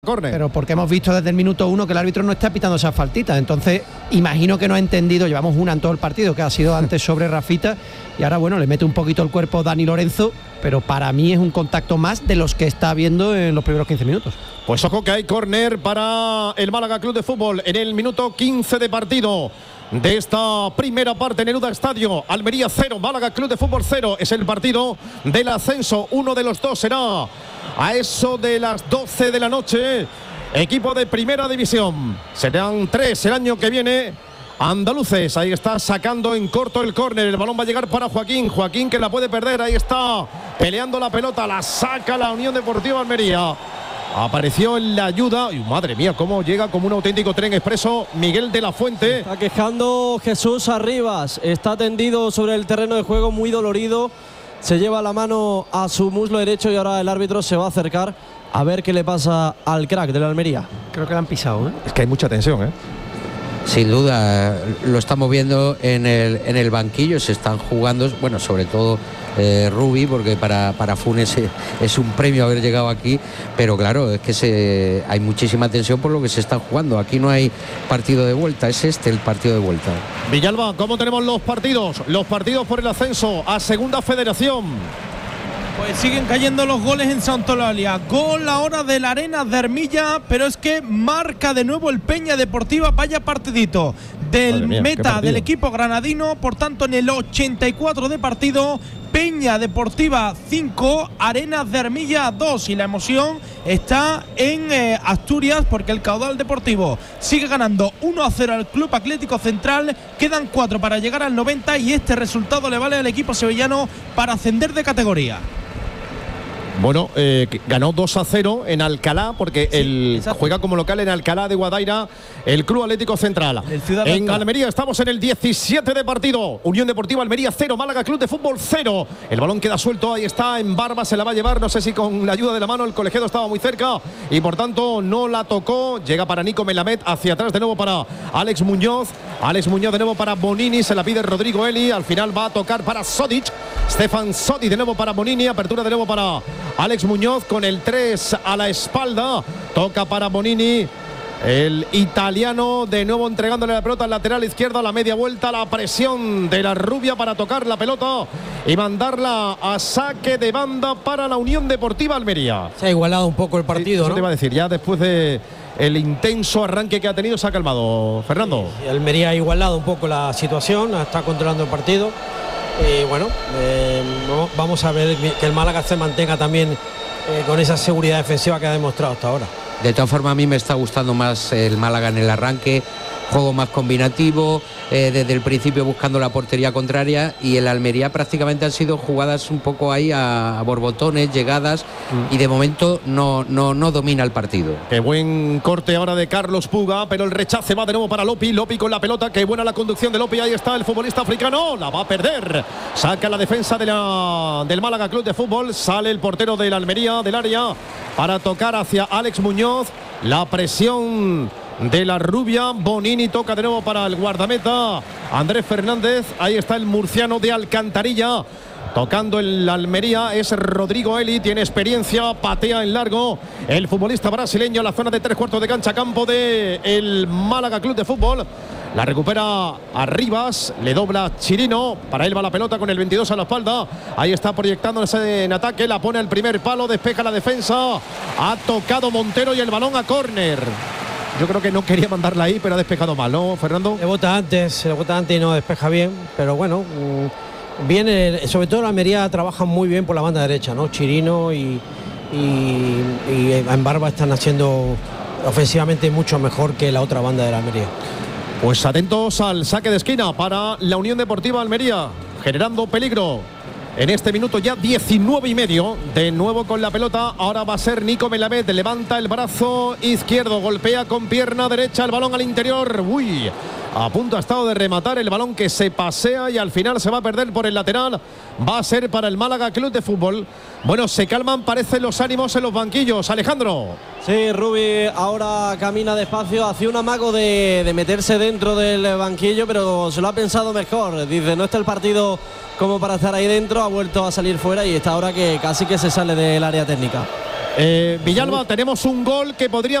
Córner. Pero porque hemos visto desde el minuto 1 que el árbitro no está pitando esas faltitas. Entonces, imagino que no ha entendido. Llevamos una en todo el partido, que ha sido antes sobre Rafita. Y ahora, bueno, le mete un poquito el cuerpo Dani Lorenzo. Pero para mí es un contacto más de los que está viendo en los primeros 15 minutos. Pues ojo que hay córner para el Málaga Club de Fútbol en el minuto 15 de partido de esta primera parte en el UDA Estadio. Almería 0, Málaga Club de Fútbol 0. Es el partido del ascenso. Uno de los dos será a eso de las 12 de la noche. Equipo de primera división. Serán 3 el año que viene. Andaluces, ahí está sacando en corto el córner. El balón va a llegar para Joaquín. Joaquín que la puede perder. Ahí está peleando la pelota. La saca la Unión Deportiva Almería. Apareció en la ayuda. Y madre mía, cómo llega como un auténtico tren expreso Miguel de la Fuente. Está quejando Jesús Arribas. Está tendido sobre el terreno de juego, muy dolorido. Se lleva la mano a su muslo derecho y ahora el árbitro se va a acercar a ver qué le pasa al crack de la Almería. Creo que le han pisado, ¿eh? Es que hay mucha tensión, ¿eh? Sin duda, lo estamos viendo en el banquillo. Se están jugando, bueno, sobre todo Rubi, porque para Funes es un premio haber llegado aquí, pero claro, es que hay muchísima tensión por lo que se está jugando. Aquí no hay partido de vuelta, es el partido de vuelta. Villalba, ¿cómo tenemos los partidos? Los partidos por el ascenso a Segunda Federación. Pues siguen cayendo los goles en Santolaria. Gol ahora de la Arena de Armilla, pero es que marca de nuevo el Peña Deportiva. Vaya partidito del meta del equipo granadino. Por tanto, en el 84 de partido, Peña Deportiva 5, Arenas de Armilla 2. Y la emoción está en Asturias, porque el caudal deportivo sigue ganando 1-0 al Club Atlético Central. Quedan 4 para llegar al 90 y este resultado le vale al equipo sevillano para ascender de categoría. Bueno, ganó 2-0 en Alcalá, porque juega como local en Alcalá de Guadaira el Club Atlético Central. En Almería estamos en el 17 de partido. Unión Deportiva Almería 0, Málaga Club de Fútbol 0. El balón queda suelto, ahí está en Barba, se la va a llevar, no sé si con la ayuda de la mano, el colegiado estaba muy cerca y por tanto no la tocó. Llega para Nico Melamed, hacia atrás de nuevo para Alex Muñoz. Alex Muñoz de nuevo para Bonini, se la pide Rodrigo Eli, al final va a tocar para Sodic. Stefan Sodic de nuevo para Bonini, apertura de nuevo para Alex Muñoz con el 3 a la espalda. Toca para Bonini. El italiano de nuevo entregándole la pelota al lateral izquierdo a la media vuelta. La presión de la rubia para tocar la pelota y mandarla a saque de banda para la Unión Deportiva Almería. Se ha igualado un poco el partido, sí, ¿no? Te iba a decir, ya después de el intenso arranque que ha tenido se ha calmado. Fernando. Sí, Almería ha igualado un poco la situación, está controlando el partido. Y bueno, vamos a ver que el Málaga se mantenga también con esa seguridad defensiva que ha demostrado hasta ahora. De todas formas, a mí me está gustando más el Málaga en el arranque, juego más combinativo, desde el principio buscando la portería contraria, y el Almería prácticamente han sido jugadas un poco ahí a borbotones, llegadas, y de momento no domina el partido. Qué buen corte ahora de Carlos Puga, pero el rechace va de nuevo para Lopi. Lopi con la pelota, qué buena la conducción de Lopi. Ahí está el futbolista africano, la va a perder. Saca la defensa del Málaga Club de Fútbol. Sale el portero del Almería del área para tocar hacia Alex Muñoz. La presión de la rubia. Bonini toca de nuevo para el guardameta Andrés Fernández. Ahí está el murciano de Alcantarilla tocando el Almería. Es Rodrigo Eli, tiene experiencia, patea en largo el futbolista brasileño en la zona de 3/4 de cancha, campo de el Málaga Club de Fútbol. La recupera Arribas, le dobla Chirino, para él va la pelota con el 22 a la espalda. Ahí está proyectándose en ataque, la pone al primer palo, despeja la defensa. Ha tocado Montero y el balón a córner. Yo creo que no quería mandarla ahí, pero ha despejado mal, ¿no, Fernando? Le bota antes y no despeja bien, pero bueno, viene, sobre todo la Almería trabaja muy bien por la banda derecha, ¿no? Chirino y en Barba están haciendo ofensivamente mucho mejor que la otra banda de la Almería. Pues atentos al saque de esquina para la Unión Deportiva Almería, generando peligro. En este minuto ya 19:30, de nuevo con la pelota, ahora va a ser Nico Melamed, levanta el brazo izquierdo, golpea con pierna derecha, el balón al interior, a punto ha estado de rematar el balón que se pasea y al final se va a perder por el lateral, va a ser para el Málaga Club de Fútbol. Bueno, se calman, parecen los ánimos en los banquillos, Alejandro. Sí, Rubi ahora camina despacio, hacía un amago de meterse dentro del banquillo, pero se lo ha pensado mejor, dice, no está el partido como para estar ahí dentro, ha vuelto a salir fuera y está ahora que casi que se sale del área técnica. Villalba, tenemos un gol que podría